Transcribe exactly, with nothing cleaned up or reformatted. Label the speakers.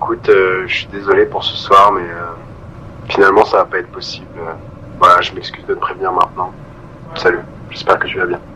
Speaker 1: écoute, euh, je suis désolé pour ce soir, mais euh, finalement ça va pas être possible. Euh, voilà, je m'excuse de te prévenir maintenant. Salut, j'espère que tu vas bien.